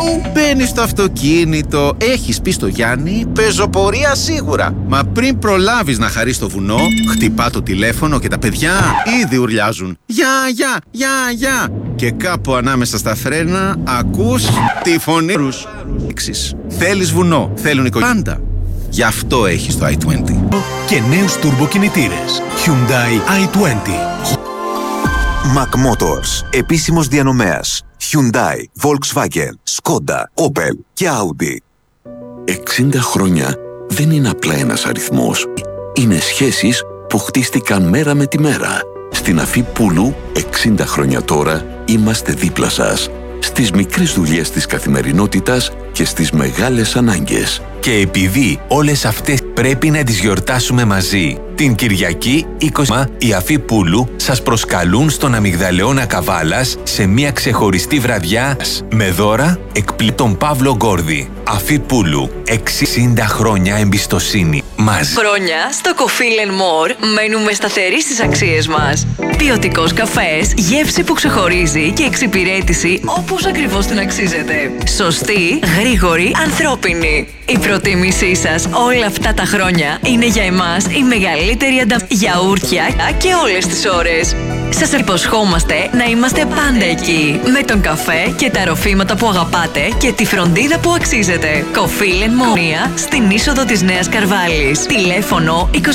Μπαίνεις στο αυτοκίνητο, έχεις πει στο Γιάννη, πεζοπορία σίγουρα. Μα πριν προλάβεις να χαρείς το βουνό, χτυπά το τηλέφωνο και τα παιδιά ήδη ουρλιάζουν. Γεια. Και κάπου ανάμεσα στα φρένα ακούς τη φωνή τους. Θέλεις βουνό, θέλουν οικογένεια. Γι' αυτό έχεις το i20. Και νέους τουρμποκινητήρες Hyundai i20. Mac Motors, επίσημος διανομέας. Hyundai, Volkswagen, Skoda, Opel και Audi. 60 χρόνια δεν είναι απλά ένας αριθμός. Είναι σχέσεις που χτίστηκαν μέρα με τη μέρα. Στην Αφή Πούλου, 60 χρόνια τώρα, είμαστε δίπλα σας. Στις μικρές δουλειές της καθημερινότητας και στις μεγάλες ανάγκες. Και επειδή όλες αυτές πρέπει να τις γιορτάσουμε μαζί, την Κυριακή 20 οι Αφή Πούλου σας προσκαλούν στον Αμυγδαλεώνα Καβάλας σε μια ξεχωριστή βραδιά με δώρα τον Παύλο Γκόρδη. Αφή Πούλου, 60 χρόνια εμπιστοσύνη μαζί. Χρόνια στο Coffee More μένουμε σταθεροί στις αξίες μας. Ποιοτικός καφές, γεύση που ξεχωρίζει και εξυπηρέτηση όπως ακριβώς την αξίζετε. Σωστή, γρήγορη, ανθρώπινη. Η προτίμησή σας όλα αυτά τα χρόνια είναι για εμάς η μεγαλύτερη γιαούρτια και όλες τις ώρες. Σας υποσχόμαστε να είμαστε πάντα εκεί, με τον καφέ και τα ροφήματα που αγαπάτε και τη φροντίδα που αξίζετε. Coffee More στην είσοδο της Νέας Καρβάλης. Τηλέφωνο 2510 317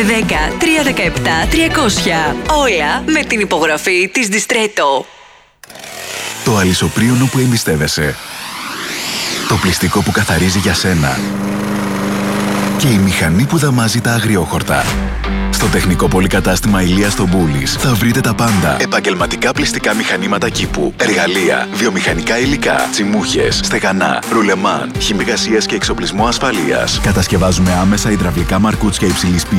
300. Όλα με την υπογραφή της Distretto. Το αλυσοπρίωνο που εμπιστεύεσαι. Το πλυστικό που καθαρίζει για σένα. Και η μηχανή που δαμάζει τα αγριόχορτα. Στο τεχνικό πολυκατάστημα Ηλίας στο Μπούλης θα βρείτε τα πάντα. Επαγγελματικά πλυστικά μηχανήματα κήπου, εργαλεία, βιομηχανικά υλικά, τσιμούχες, στεγανά, ρουλεμάν, χημικασίας και εξοπλισμό ασφαλείας. Κατασκευάζουμε άμεσα υδραυλικά μαρκούτσια υψηλής